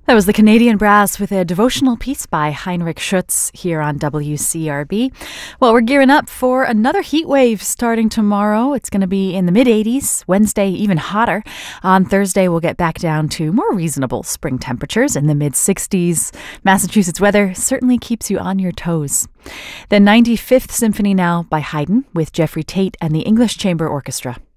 That was the Canadian Brass with a devotional piece by Heinrich Schütz here on WCRB. Well, we're gearing up for another heat wave starting tomorrow. It's going to be in the mid-80s, Wednesday even hotter. On Thursday, we'll get back down to more reasonable spring temperatures in the mid-60s. Massachusetts weather certainly keeps you on your toes. The 95th Symphony now by Haydn with Jeffrey Tate and the English Chamber Orchestra.